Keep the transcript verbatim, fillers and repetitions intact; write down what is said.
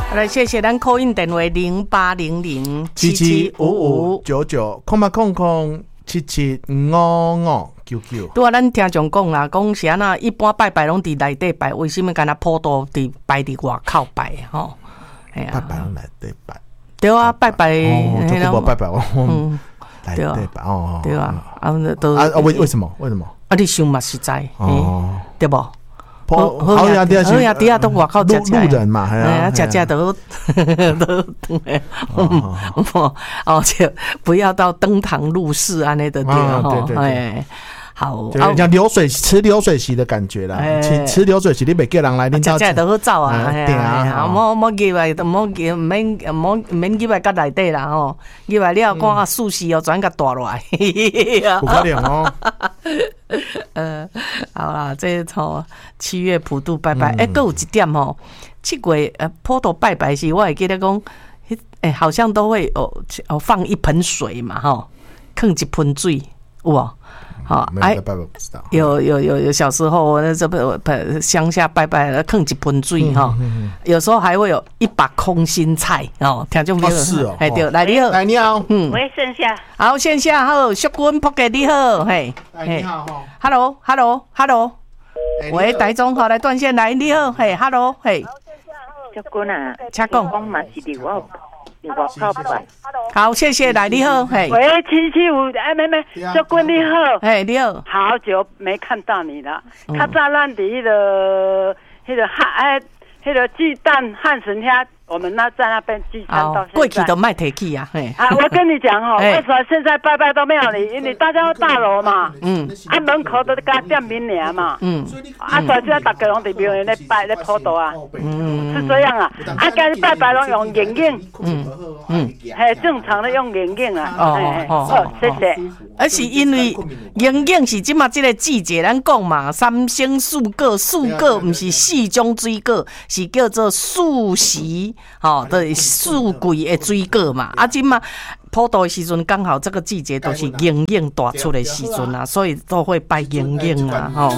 来，谢谢咱call in电话零八零零七七五五九九空八空空七七五五九九。 拄啊，咱听众讲啦，讲是安那一般拜拜拢伫内底拜，为什么敢若普渡伫拜伫外口拜吼？哎呀， 拜拜拢内底拜。 对啊，拜拜， 哦，就不拜拜哦。嗯， 对啊， 哦， 对啊，啊，都啊，为为什么？为什么？ 啊，你想嘛实在，哦，对不？ 好好呀，底下好呀，底下都外口食食， 路人嘛， 哎呀，食食都都哦哦，就不要到登堂入室安尼的对哈，哎。好， 就像流水吃流水席的感觉啦。吃吃流水席，你袂叫人来，你食食都好走啊。 对啊， 莫莫入来，莫入免莫免入来到内底啦吼。入来了，看啊素食哦，转甲带落来。 不可能哦。 呃，好啦，这吼七月普渡拜拜，哎，搁有一点吼，七月呃普渡拜拜时，我会记得讲，哎，好像都会哦哦放一盆水嘛吼，放一盆水，有无？好，哎，有有有有，小时候那这不乡下拜拜，放一盆水哈，有时候还会有一把空心菜哦，听众朋友是哦， 哎对，来你好， 来你好， 嗯，喂，线下， 好线下好，淑君扑给你好，嘿， 你好哈 ，Hello Hello Hello， 喂，台中好，来断线来，你好，嘿 ，Hello， 嘿， 淑君啊， 请讲， 我嘛是伫我。外口拜， 好，谢谢，来你好，嘿， 喂，七七五，哎，妹妹，淑君你好， 嘿，你好， 好久没看到你了，较早咱伫迄个、迄个汉哎、迄个巨蛋汉神遐，我们那在那边聚餐到现在， 过去都卖提起啊，嘿， 啊，我跟你讲哦，为什么现在拜拜都没有你？因为大家都大楼嘛，嗯，啊门口都加店名尔嘛，嗯，啊，所以现在大家拢伫庙里咧拜咧普渡啊，嗯，是这样啊，啊，该拜拜拢用眼镜，嗯嗯，嘿，正常的用眼镜啊，哦哦，谢谢。 而是因为眼镜是即马即个季节，咱讲嘛，三星素果，素果毋是四种水果，是叫做素食，吼，就是素贵的水果嘛。啊，即马普渡的时阵，刚好这个季节都是眼镜大出的时阵啊，所以都会拜眼镜啊，吼。